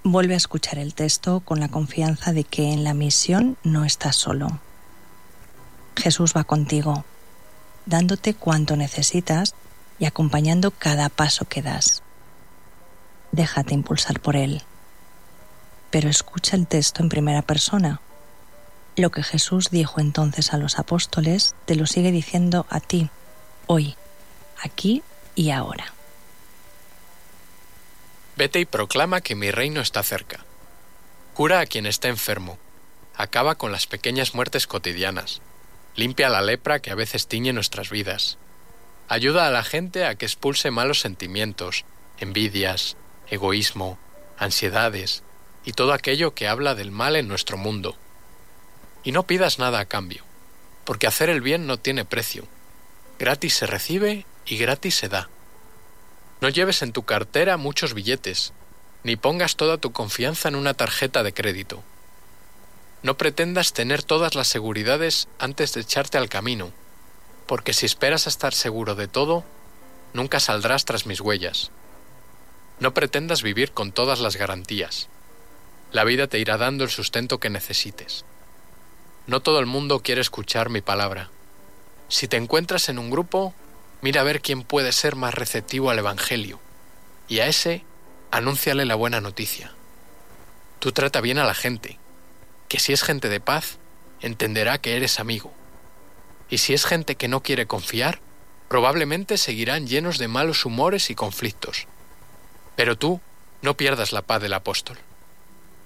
Vuelve a escuchar el texto con la confianza de que en la misión no estás solo. Jesús va contigo, dándote cuanto necesitas y acompañando cada paso que das. Déjate impulsar por Él, pero escucha el texto en primera persona. Lo que Jesús dijo entonces a los apóstoles, te lo sigue diciendo a ti, hoy, aquí y ahora. Vete y proclama que mi reino está cerca. Cura a quien está enfermo. Acaba con las pequeñas muertes cotidianas. Limpia la lepra que a veces tiñe nuestras vidas. Ayuda a la gente a que expulse malos sentimientos, envidias, egoísmo, ansiedades y todo aquello que habla del mal en nuestro mundo. Y no pidas nada a cambio, porque hacer el bien no tiene precio. Gratis se recibe y gratis se da. No lleves en tu cartera muchos billetes, ni pongas toda tu confianza en una tarjeta de crédito. No pretendas tener todas las seguridades antes de echarte al camino, porque si esperas a estar seguro de todo, nunca saldrás tras mis huellas. No pretendas vivir con todas las garantías. La vida te irá dando el sustento que necesites. No todo el mundo quiere escuchar mi palabra. Si te encuentras en un grupo, mira a ver quién puede ser más receptivo al Evangelio, y a ese, anúnciale la buena noticia. Tú trata bien a la gente, que si es gente de paz, entenderá que eres amigo. Y si es gente que no quiere confiar, probablemente seguirán llenos de malos humores y conflictos. Pero tú, no pierdas la paz del apóstol.